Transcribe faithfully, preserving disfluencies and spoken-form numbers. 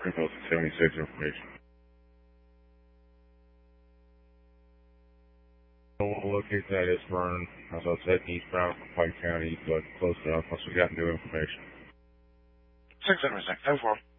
Criminals at seventy-six information. We'll locate that is Vern, as I said, eastbound from Pike County, but close enough once we got new information. six seven six, ten four.